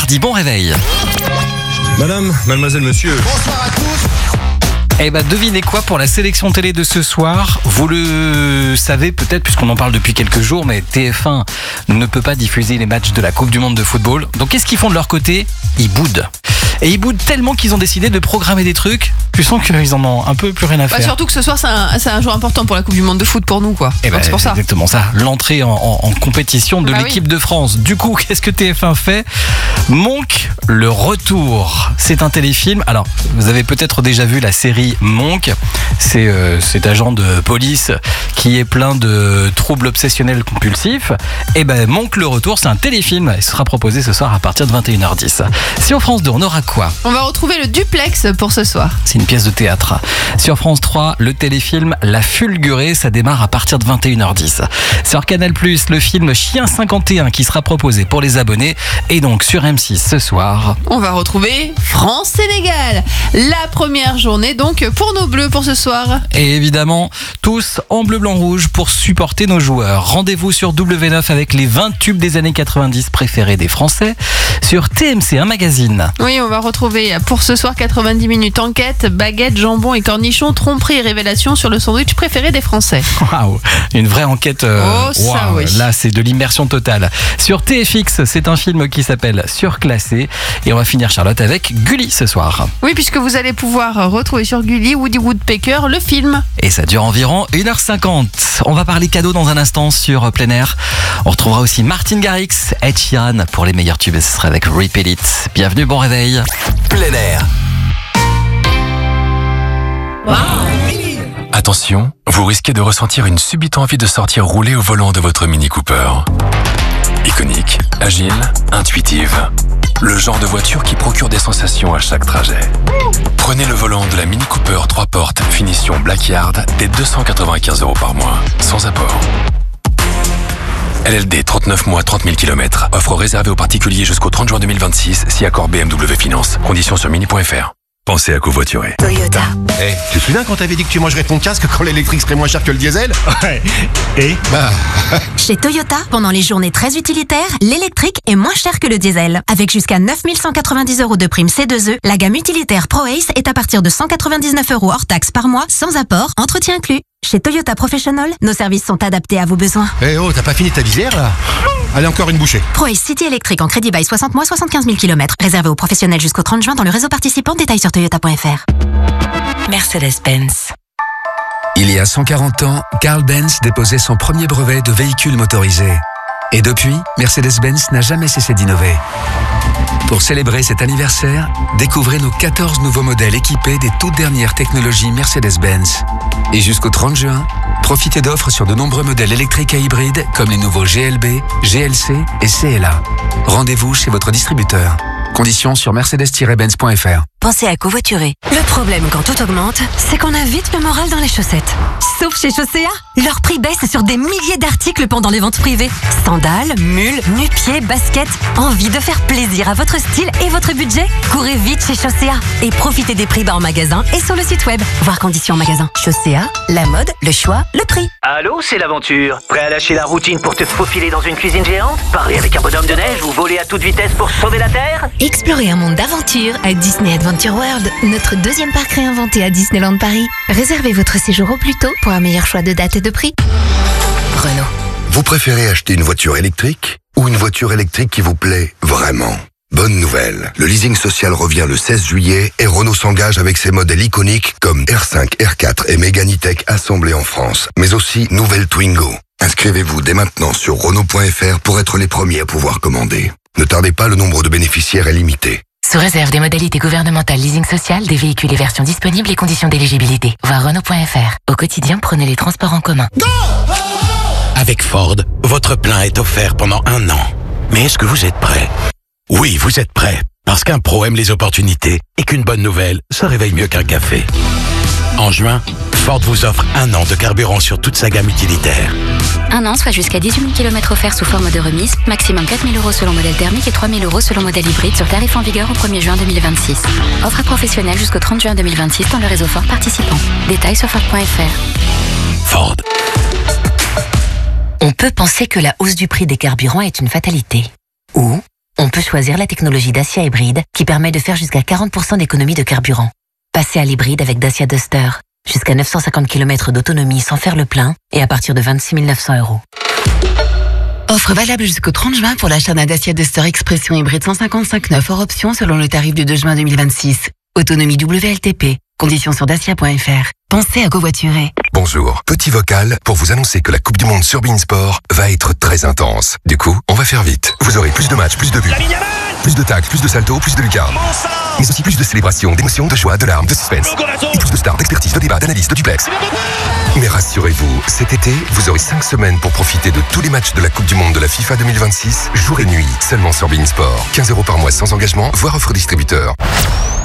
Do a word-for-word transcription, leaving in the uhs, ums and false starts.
mardi, bon réveil. Madame, mademoiselle, monsieur. Bonsoir à tous. Eh ben, devinez quoi pour la sélection télé de ce soir? Vous le savez peut-être puisqu'on en parle depuis quelques jours, mais T F un ne peut pas diffuser les matchs de la Coupe du Monde de football. Donc qu'est-ce qu'ils font de leur côté? Ils boudent. Et ils boudent tellement qu'ils ont décidé de programmer des trucs. Tu sens qu'ils en ont un peu plus rien à faire. Bah, surtout que ce soir, c'est un, c'est un jour important pour la Coupe du Monde de foot pour nous, quoi. Et bah, c'est pour ça. Exactement ça. L'entrée en, en, en compétition de bah l'équipe oui. de France. Du coup, qu'est-ce que T F un fait? Monk, le retour. C'est un téléfilm. Alors, vous avez peut-être déjà vu la série Monk. C'est euh, cet agent de police qui est plein de troubles obsessionnels compulsifs. Et ben, Monk, le retour, c'est un téléfilm. Il sera proposé ce soir à partir de vingt et une heures dix. Sur France deux, on aura quoi? On va retrouver le duplex pour ce soir. C'est une pièce de théâtre. Sur France trois, le téléfilm La Fulgurée, ça démarre à partir de vingt et une heures dix. Sur Canal plus, le film Chien cinquante et un qui sera proposé pour les abonnés. Et donc sur M six ce soir, On va retrouver France-Sénégal. La première journée donc pour nos bleus pour ce soir. et évidemment, tous en bleu, blanc, rouge pour supporter nos joueurs. Rendez-vous sur W neuf avec les vingt tubes des années quatre-vingt-dix préférés des Français. Sur T M C, un magazine. Oui, on va retrouver pour ce soir quatre-vingt-dix minutes enquête, baguette, jambon et cornichons, tromperie et révélation sur le sandwich préféré des Français. Waouh, une vraie enquête. euh, Oh, ça, waouh, oui. Là, c'est de l'immersion totale. Sur T F X, c'est un film qui s'appelle Surclassé. Et on va finir, Charlotte, avec Gulli ce soir. Oui, puisque vous allez pouvoir retrouver sur Gulli Woody Woodpecker, le film. Et ça dure environ une heure cinquante. On va parler cadeaux dans un instant sur plein air. On retrouvera aussi Martin Garrix, Ed Sheeran pour les meilleurs tubes. Et ce sera avec Repeat It. Bienvenue, bon réveil. Plein air. Attention, vous risquez de ressentir une subite envie de sortir rouler au volant de votre Mini Cooper. Iconique, agile, intuitive. Le genre de voiture qui procure des sensations à chaque trajet. Prenez le volant de la Mini Cooper trois portes finition Blackyard dès deux cent quatre-vingt-quinze euros par mois, sans apport. L L D trente-neuf mois, trente mille kilomètres. Offre réservée aux particuliers jusqu'au trente juin deux mille vingt-six, si accord B M W Finance. Conditions sur mini point f r. Pensez à covoiturer. Toyota. Eh, tu te souviens quand t'avais dit que tu mangerais ton casque quand l'électrique serait moins cher que le diesel? Ouais. Et Bah, Chez Toyota, pendant les journées très utilitaires, l'électrique est moins cher que le diesel. Avec jusqu'à neuf mille cent quatre-vingt-dix euros de prime C deux E, la gamme utilitaire Pro Ace est à partir de cent quatre-vingt-dix-neuf euros hors taxe par mois, sans apport, entretien inclus. Chez Toyota Professional, nos services sont adaptés à vos besoins. eh oh, t'as pas fini ta visière là? Allez, encore une bouchée. Pro Ace City électrique en crédit bail soixante mois, soixante-quinze mille kilomètres. Réservé aux professionnels jusqu'au trente juin dans le réseau participant. Détails sur toyota point f r. Mercedes-Benz. Il y a cent quarante ans, Carl Benz déposait son premier brevet de véhicule motorisé. Et depuis, Mercedes-Benz n'a jamais cessé d'innover. Pour célébrer cet anniversaire, découvrez nos quatorze nouveaux modèles équipés des toutes dernières technologies Mercedes-Benz. Et jusqu'au trente juin, profitez d'offres sur de nombreux modèles électriques et hybrides comme les nouveaux G L B, G L C et C L A. Rendez-vous chez votre distributeur. Conditions sur mercedes tiret benz point f r. Pensez à covoiturer. Le problème quand tout augmente, c'est qu'on a vite le moral dans les chaussettes. Sauf chez Chaussea, leur prix baisse sur des milliers d'articles pendant les ventes privées. Sandales, mules, nu-pieds, baskets. Envie de faire plaisir à votre style et votre budget? Courez vite chez Chaussea et profitez des prix bas en magasin et sur le site web. Voir conditions en magasin. Chaussea, la mode, le choix, le prix. Allô, c'est l'aventure. Prêt à lâcher la routine pour te faufiler dans une cuisine géante? Parler avec un bonhomme de neige ou voler à toute vitesse pour sauver la Terre? Explorez un monde d'aventure à Disney Adventure World, notre deuxième parc réinventé à Disneyland Paris. Réservez votre séjour au plus tôt pour un meilleur choix de date et de prix. Renault. Vous préférez acheter une voiture électrique ou une voiture électrique qui vous plaît vraiment? Bonne nouvelle, le leasing social revient le seize juillet et Renault s'engage avec ses modèles iconiques comme R cinq, R quatre et Mégane E-Tech assemblés en France, mais aussi nouvelle Twingo. Inscrivez-vous dès maintenant sur Renault point f r pour être les premiers à pouvoir commander. Ne tardez pas, le nombre de bénéficiaires est limité. Sous réserve des modalités gouvernementales leasing social, des véhicules et versions disponibles et conditions d'éligibilité. Voir Renault point f r. Au quotidien, prenez les transports en commun. Avec Ford, votre plein est offert pendant un an. Mais est-ce que vous êtes prêt? Oui, vous êtes prêt. Parce qu'un pro aime les opportunités et qu'une bonne nouvelle, ça réveille mieux qu'un café. En juin, Ford vous offre un an de carburant sur toute sa gamme utilitaire. Un an, soit jusqu'à dix-huit mille kilomètres offerts sous forme de remise, maximum quatre mille euros selon modèle thermique et trois mille euros selon modèle hybride sur tarif en vigueur au premier juin deux mille vingt-six. Offre à professionnels jusqu'au trente juin deux mille vingt-six dans le réseau Ford participant. Détails sur Ford point f r. Ford. On peut penser que la hausse du prix des carburants est une fatalité. Ou on on peut choisir la technologie Dacia Hybride qui permet de faire jusqu'à quarante pour cent d'économie de carburant. Passez à l'hybride avec Dacia Duster. Jusqu'à neuf cent cinquante kilomètres d'autonomie sans faire le plein et à partir de vingt-six mille neuf cents euros. Offre valable jusqu'au trente juin pour l'achat d'un Dacia Duster Expression hybride cent cinquante-cinq neuf hors option selon le tarif du deux juin deux mille vingt-six. Autonomie W L T P. Conditions sur dacia point f r. Pensez à covoiturer. Bonjour, petit vocal pour vous annoncer que la Coupe du Monde sur Beansport va être très intense. Du coup, on va faire vite. Vous aurez plus de matchs, plus de buts, plus de tacles, plus de saltos, plus de lucarnes. Mais aussi plus de célébrations, d'émotions, de joie, de larmes, de suspense. Et plus de stars, d'expertise, de débats, d'analyse, de duplex. Mais rassurez-vous, cet été, vous aurez cinq semaines pour profiter de tous les matchs de la Coupe du Monde de la FIFA deux mille vingt-six, jour et nuit, seulement sur Beansport. quinze euros par mois sans engagement, voire offre distributeur.